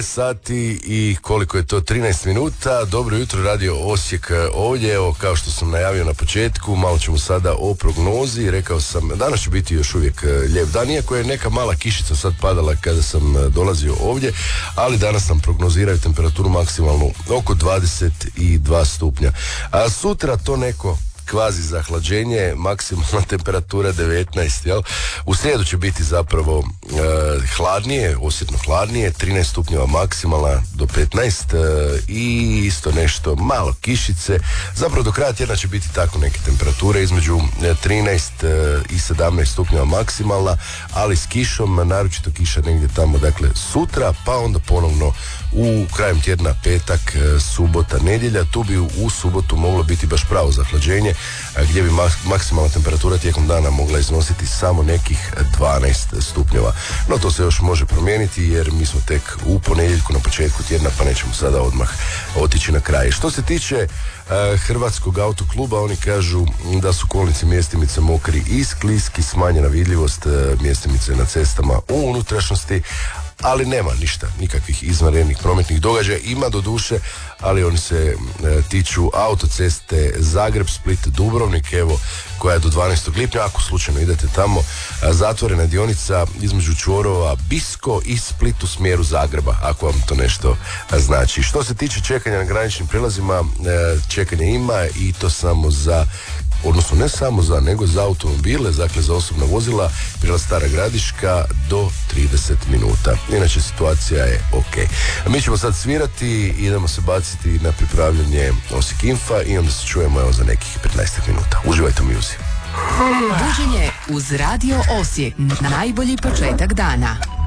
sati i koliko je to, 13 minuta. Dobro jutro, Radio Osijek ovdje. Evo, kao što sam najavio na početku, malo ćemo sada o prognozi. Rekao sam, danas će biti još uvijek lijep dan, iako je neka mala kišica sad padala kada sam dolazio ovdje, ali danas nam prognoziraju temperaturu maksimalnu oko 22 stupnja. A sutra to neko kvazi zahlađenje, maksimalna temperatura 19, jel? U srijedu će biti zapravo hladnije, osjetno hladnije, 13 stupnjeva maksimalna do 15 i isto nešto malo kišice. Zapravo do kraja tjedna će biti tako neke temperature između 13 i 17 stupnjeva maksimalna, ali s kišom, naročito kiša negdje tamo, dakle sutra, pa onda ponovno u krajem tjedna petak, subota, nedjelja. Tu bi u subotu moglo biti baš pravo zahlađenje, gdje bi maksimalna temperatura tijekom dana mogla iznositi samo nekih 12 stupnjeva. No to se još može promijeniti jer mi smo tek u ponedjeljku na početku tjedna, pa nećemo sada odmah otići na kraj. Što se tiče Hrvatskog autokluba, oni kažu da su kolnici mjestimice mokri i skliski, smanjena vidljivost mjestimice na cestama u unutrašnjosti, ali nema ništa, nikakvih izvanrednih prometnih događaja. Ima do duše, ali oni se tiču autoceste Zagreb, Split, Dubrovnik, evo, koja je do 12. lipnja, ako slučajno idete tamo, zatvorena dionica između čvorova Bisko i Split u smjeru Zagreba, ako vam to nešto znači. Što se tiče čekanja na graničnim prilazima, čekanje ima i to samo za, odnosno ne samo za, nego za automobile, dakle za osobna vozila, prilaz Stara Gradiška do 30 minuta. Inače situacija je ok. A mi ćemo sad svirati i idemo se baciti na pripravljanje Osijek Infa i onda se čujemo evo za nekih 15 minuta. Uživajte u muzici. Buđenje uz Radio Osijek. Najbolji početak dana.